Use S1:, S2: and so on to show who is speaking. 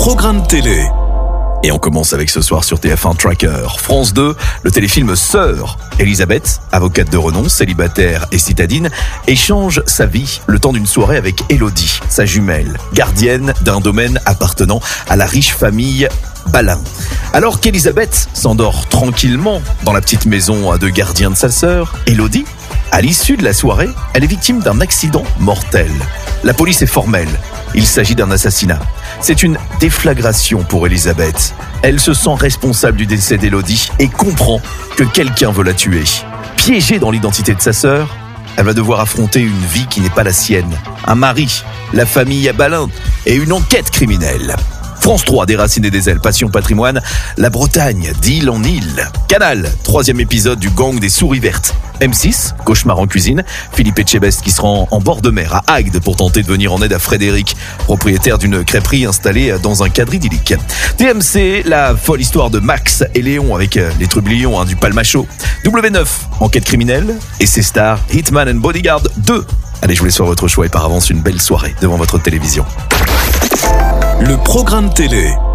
S1: Programme télé. Et on commence avec ce soir sur TF1 Tracker. France 2, le téléfilm Sœur. Elisabeth, avocate de renom, célibataire et citadine, échange sa vie le temps d'une soirée avec Élodie, sa jumelle, gardienne d'un domaine appartenant à la riche famille Balin. Alors qu'Elisabeth s'endort tranquillement dans la petite maison de gardien de sa sœur, Élodie, à l'issue de la soirée, elle est victime d'un accident mortel. La police est formelle. Il s'agit d'un assassinat. C'est une déflagration pour Elisabeth. Elle se sent responsable du décès d'Élodie et comprend que quelqu'un veut la tuer. Piégée dans l'identité de sa sœur, elle va devoir affronter une vie qui n'est pas la sienne. Un mari, la famille Balin et une enquête criminelle. France 3, des racines et des ailes, passion patrimoine, la Bretagne, d'île en île. Canal, 3e épisode du gang des souris vertes. M6, cauchemar en cuisine, Philippe Etchebest qui se rend en bord de mer à Agde pour tenter de venir en aide à Frédéric, propriétaire d'une crêperie installée dans un cadre idyllique. TMC, la folle histoire de Max et Léon avec les trublions du Palmacho. W9, enquête criminelle, et ses stars Hitman and Bodyguard 2. Allez, je vous laisse faire votre choix et par avance une belle soirée devant votre télévision.
S2: Le programme télé.